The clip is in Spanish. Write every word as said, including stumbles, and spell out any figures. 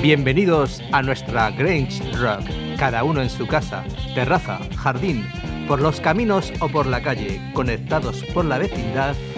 Bienvenidos a nuestra Grange Rock, cada uno en su casa, terraza, jardín, por los caminos o por la calle, conectados por la vecindad.